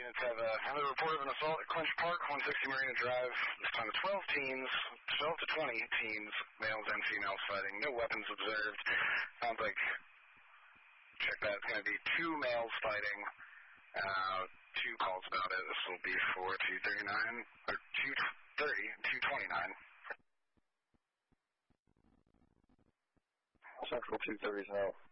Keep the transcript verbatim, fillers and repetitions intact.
units have uh, another report of an assault at Clinch Park, one sixty Marina Drive. This time of twelve teens, twelve to twenty teens, males and females fighting. No weapons observed. Sounds like, check that, it's going to be two males fighting. Uh, two calls about it. This will be for two thirty-nine, or two thirty and two twenty-nine. Central two thirty is out.